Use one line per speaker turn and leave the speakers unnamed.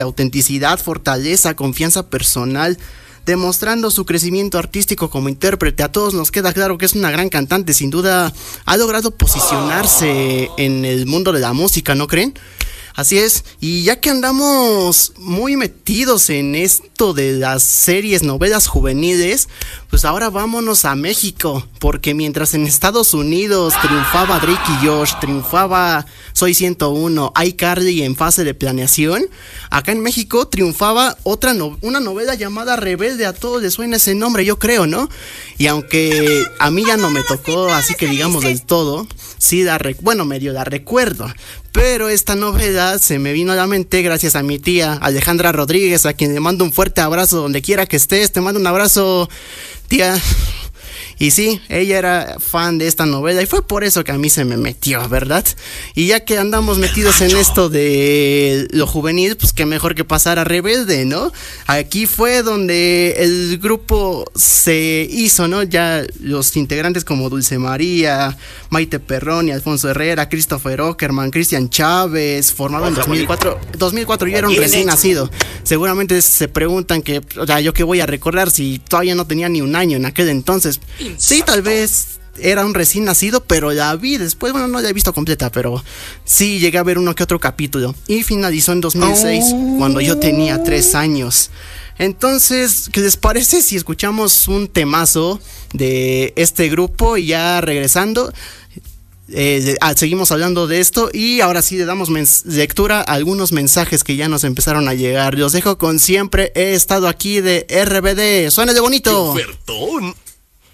autenticidad, fortaleza, confianza personal, demostrando su crecimiento artístico como intérprete. A todos nos queda claro que es una gran cantante, sin duda ha logrado posicionarse en el mundo de la música, ¿no creen? Así es, y ya que andamos muy metidos en esto de las series, novelas juveniles, pues ahora vámonos a México, porque mientras en Estados Unidos triunfaba Drake y Josh, triunfaba Soy 101, iCarly en fase de planeación, acá en México triunfaba una novela llamada Rebelde. A todos les suena ese nombre, yo creo, ¿no? Y aunque a mí ya no me tocó, así que digamos del todo, sí medio la recuerdo. Pero esta novela se me vino a la mente gracias a mi tía Alejandra Rodríguez, a quien le mando un fuerte abrazo donde quiera que estés. Te mando un abrazo, tía. Y sí, ella era fan de esta novela y fue por eso que a mí se me metió, ¿verdad? Y ya que andamos metidos en esto de lo juvenil, pues qué mejor que pasar a Rebelde, ¿no? Aquí fue donde el grupo se hizo, ¿no? Ya los integrantes como Dulce María, Maite Perroni, Alfonso Herrera, Christopher Ockerman, Cristian Chávez, formado en 2004. 2004 yo era un recién nacido. Seguramente se preguntan que, o sea, yo qué voy a recordar si todavía no tenía ni un año en aquel entonces. Sí, tal vez era un recién nacido, pero la vi después, bueno, no la he visto completa, pero sí llegué a ver uno que otro capítulo. Y finalizó en 2006, cuando yo tenía 3 años. Entonces, ¿qué les parece si escuchamos un temazo de este grupo? Y ya regresando, seguimos hablando de esto y ahora sí le damos lectura a algunos mensajes que ya nos empezaron a llegar. Los dejo con Siempre he estado aquí de RBD. ¡Suena de bonito!
¡Qué ofertón!